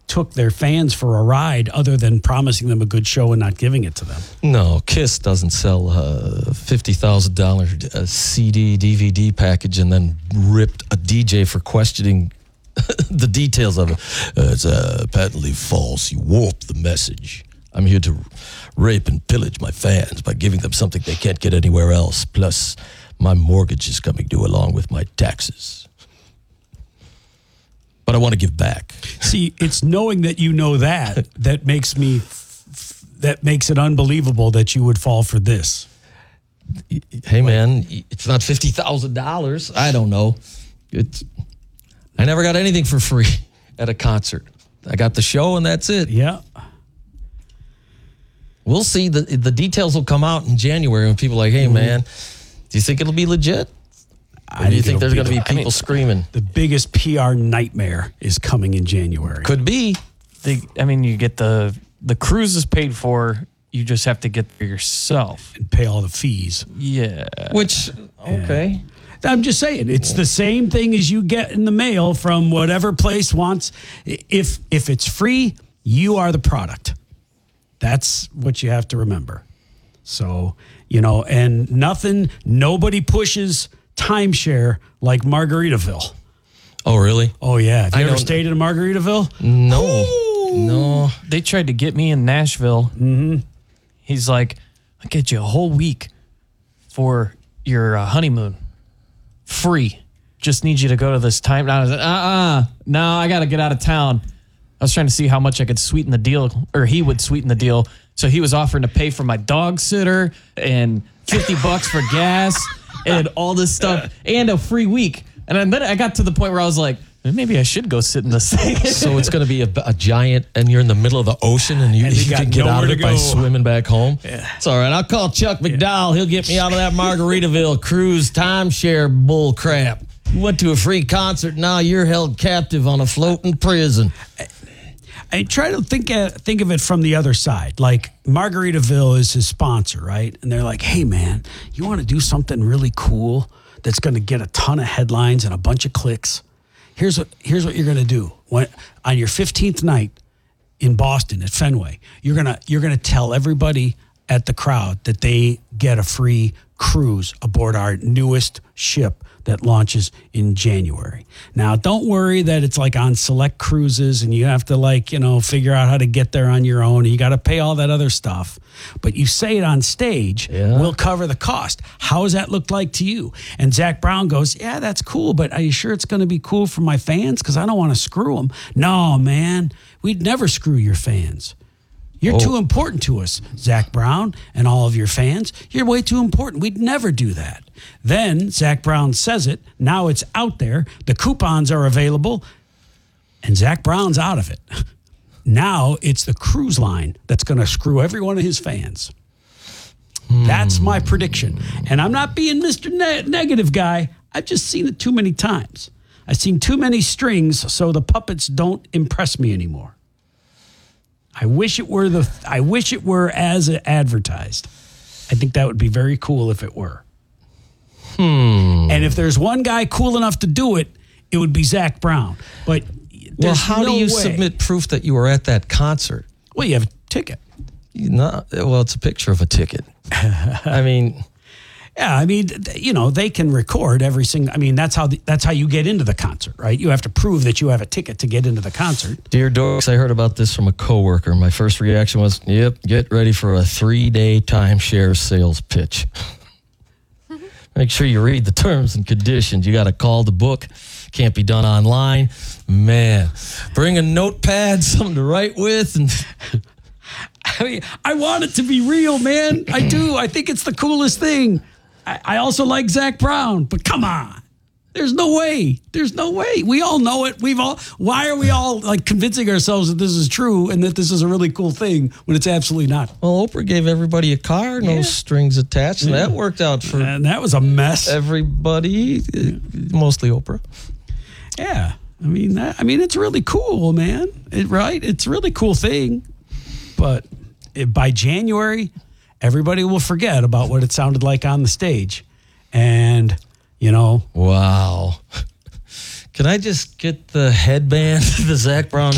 took their fans for a ride other than promising them a good show and not giving it to them. No, Kiss doesn't sell a $50,000 CD, DVD package and then ripped a DJ for questioning the details of it. It's patently false. You warped the message. I'm here to rape and pillage my fans by giving them something they can't get anywhere else. Plus, my mortgage is coming due along with my taxes. But I want to give back. See, it's knowing that you know that makes it unbelievable that you would fall for this. Hey, man, it's not $50,000. I don't know. I never got anything for free at a concert. I got the show and that's it. Yeah. We'll see. The details will come out in January when people are like, hey, man, do you think it'll be legit? Or do you think there's going to be people screaming? The biggest PR nightmare is coming in January. Could be. You get the cruise is paid for. You just have to get there yourself. And pay all the fees. Yeah. Which, okay. I'm just saying, it's the same thing as you get in the mail from whatever place wants. If it's free, you are the product. That's what you have to remember. So, and nobody pushes timeshare like Margaritaville. Oh, really? Oh, yeah. Have you ever stayed in Margaritaville? No. Ooh. No. They tried to get me in Nashville. Mm-hmm. He's like, I'll get you a whole week for your honeymoon. Free. Just need you to go to this time. And I was like, no, I got to get out of town. I was trying to see how much I could sweeten the deal, or he would sweeten the deal. So he was offering to pay for my dog sitter and $50 for gas and all this stuff and a free week. And then I got to the point where I was like, maybe I should go sit in this thing. So it's going to be a giant, and you're in the middle of the ocean, and you can get out of it by swimming back home. Yeah. It's all right. I'll call Chuck McDowell. He'll get me out of that Margaritaville cruise timeshare bull crap. You went to a free concert. Now you're held captive on a floating prison. I try to think of it from the other side. Like Margaritaville is his sponsor, right? And they're like, hey, man, you want to do something really cool that's going to get a ton of headlines and a bunch of clicks? Here's what you're going to do. On your 15th night in Boston at Fenway, you're gonna tell everybody at the crowd that they get a free cruise aboard our newest ship that launches in January. Now, don't worry that it's like on select cruises and you have to figure out how to get there on your own and you got to pay all that other stuff. But you say it on stage, we'll cover the cost. How does that look like to you? And Zach Brown goes, yeah, that's cool, but are you sure it's going to be cool for my fans? Because I don't want to screw them. No, man, we'd never screw your fans. You're too important to us, Zach Brown and all of your fans. You're way too important. We'd never do that. Then Zach Brown says it. Now it's out there. The coupons are available. And Zach Brown's out of it. Now it's the cruise line that's going to screw every one of his fans. That's my prediction. And I'm not being Mr. Negative guy. I've just seen it too many times. I've seen too many strings, so the puppets don't impress me anymore. I wish it were as advertised. I think that would be very cool if it were. And if there's one guy cool enough to do it, it would be Zach Brown. But how do you submit proof that you were at that concert? Well, you have a ticket. It's a picture of a ticket. I mean, yeah, they can record every single. That's how you get into the concert, right? You have to prove that you have a ticket to get into the concert. Dear Dorks, I heard about this from a coworker. My first reaction was, "Yep, get ready for a 3-day timeshare sales pitch." Make sure you read the terms and conditions. You got to call the book. Can't be done online. Man, bring a notepad, something to write with, and. I want it to be real, man. I do. I think it's the coolest thing. I also like Zach Brown, but come on. There's no way. We all know it. Why are we all convincing ourselves that this is true and that this is a really cool thing when it's absolutely not? Well, Oprah gave everybody a car, no strings attached, and that worked out for and that was a mess. Everybody, mostly Oprah. Yeah. It's really cool, man. Right? It's a really cool thing. But by January, everybody will forget about what it sounded like on the stage. And, Wow. Can I just get the headband, the Zach Brown